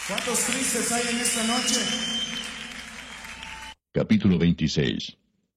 ¿Cuántos tristes hay en esta noche? Capítulo 26.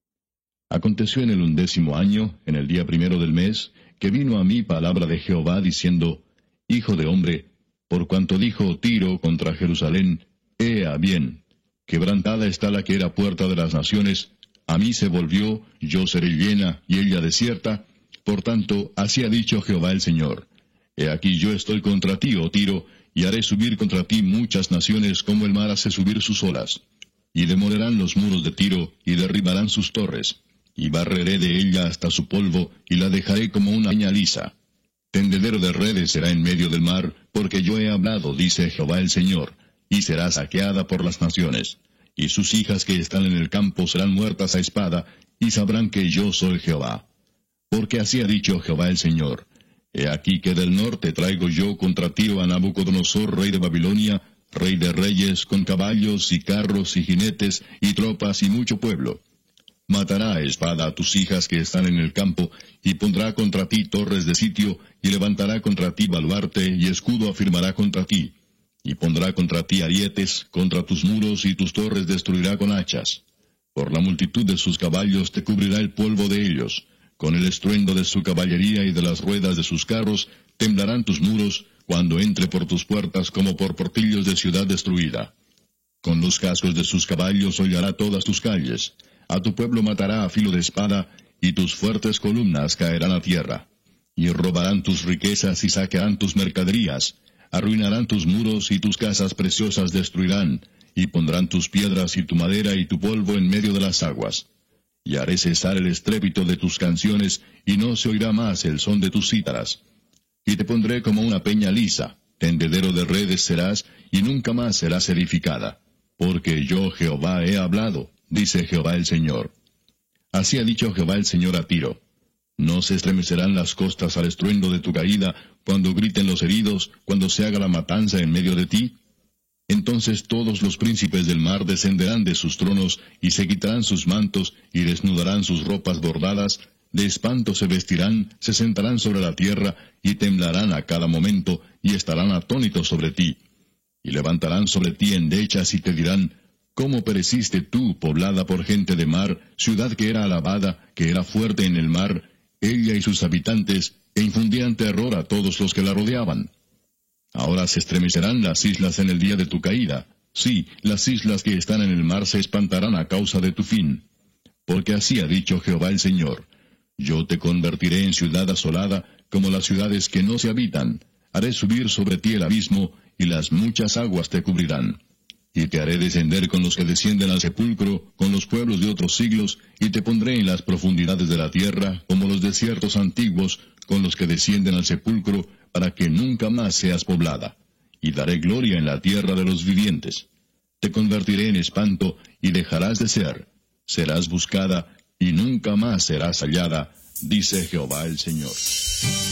Aconteció en el 11º año, en el día primero del mes, que vino a mí palabra de Jehová, diciendo: Hijo de hombre, por cuanto dijo Tiro contra Jerusalén, Ea bien, quebrantada está la que era puerta de las naciones, a mí se volvió, yo seré llena, y ella desierta, por tanto, así ha dicho Jehová el Señor: He aquí yo estoy contra ti, oh Tiro, y haré subir contra ti muchas naciones como el mar hace subir sus olas. Y demolerán los muros de Tiro, y derribarán sus torres, y barreré de ella hasta su polvo, y la dejaré como una peña lisa. Tendedero de redes será en medio del mar, porque yo he hablado, dice Jehová el Señor, y será saqueada por las naciones. Y sus hijas que están en el campo serán muertas a espada, y sabrán que yo soy Jehová. Porque así ha dicho Jehová el Señor: He aquí que del norte traigo yo contra Tiro a Nabucodonosor, rey de Babilonia, rey de reyes, con caballos y carros y jinetes y tropas y mucho pueblo. Matará a espada a tus hijas que están en el campo, y pondrá contra ti torres de sitio, y levantará contra ti baluarte, y escudo afirmará contra ti. Y pondrá contra ti arietes, contra tus muros y tus torres destruirá con hachas. Por la multitud de sus caballos te cubrirá el polvo de ellos. Con el estruendo de su caballería y de las ruedas de sus carros, temblarán tus muros, cuando entre por tus puertas como por portillos de ciudad destruida. Con los cascos de sus caballos hollará todas tus calles. A tu pueblo matará a filo de espada, y tus fuertes columnas caerán a tierra. Y robarán tus riquezas y saquearán tus mercaderías. Arruinarán tus muros y tus casas preciosas destruirán, y pondrán tus piedras y tu madera y tu polvo en medio de las aguas. Y haré cesar el estrépito de tus canciones, y no se oirá más el son de tus cítaras. Y te pondré como una peña lisa, tendedero de redes serás, y nunca más serás edificada. Porque yo Jehová he hablado, dice Jehová el Señor. Así ha dicho Jehová el Señor a Tiro: No se estremecerán las costas al estruendo de tu caída, cuando griten los heridos, cuando se haga la matanza en medio de ti. Entonces todos los príncipes del mar descenderán de sus tronos, y se quitarán sus mantos, y desnudarán sus ropas bordadas, de espanto se vestirán, se sentarán sobre la tierra, y temblarán a cada momento, y estarán atónitos sobre ti. Y levantarán sobre ti endechas, y te dirán: ¿Cómo pereciste tú, poblada por gente de mar, ciudad que era alabada, que era fuerte en el mar, ella y sus habitantes, e infundían terror a todos los que la rodeaban? Ahora se estremecerán las islas en el día de tu caída. Sí, las islas que están en el mar se espantarán a causa de tu fin. Porque así ha dicho Jehová el Señor: Yo te convertiré en ciudad asolada, como las ciudades que no se habitan. Haré subir sobre ti el abismo, y las muchas aguas te cubrirán. Y te haré descender con los que descienden al sepulcro, con los pueblos de otros siglos, y te pondré en las profundidades de la tierra, como los desiertos antiguos, con los que descienden al sepulcro, para que nunca más seas poblada. Y daré gloria en la tierra de los vivientes. Te convertiré en espanto, y dejarás de ser. Serás buscada, y nunca más serás hallada, dice Jehová el Señor.